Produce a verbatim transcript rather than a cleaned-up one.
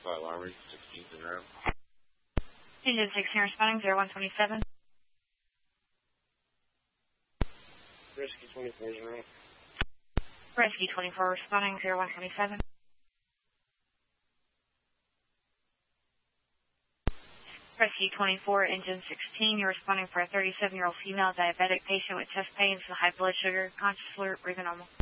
File Armory, sixteen zero. Engine sixteen responding, zero one twenty-seven. Rescue twenty-four zero. Rescue twenty-four responding, zero one twenty-seven. Rescue twenty-four, Engine sixteen, you're responding for a thirty-seven-year-old female diabetic patient with chest pains and high blood sugar, conscious alert, breathing normal.